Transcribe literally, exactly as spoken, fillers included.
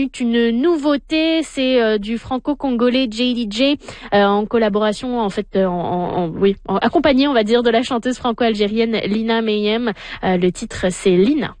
Une nouveauté, c'est euh, du franco-congolais J D J euh, en collaboration, en fait, euh, en, en, oui, en, accompagné, on va dire, de la chanteuse franco-algérienne Lina Meyem. Euh, le titre, c'est Lina.